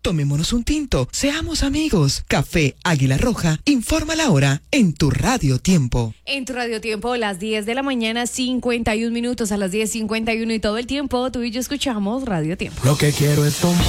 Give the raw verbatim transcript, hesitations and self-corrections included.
Tomémonos un tinto, seamos amigos. Café Águila Roja, informa la hora en tu Radio Tiempo. En tu Radio Tiempo, las diez de la mañana, cincuenta y un minutos, a las diez cincuenta y uno y todo el tiempo, tú y yo escuchamos Radio Tiempo. Lo que quiero es tomar.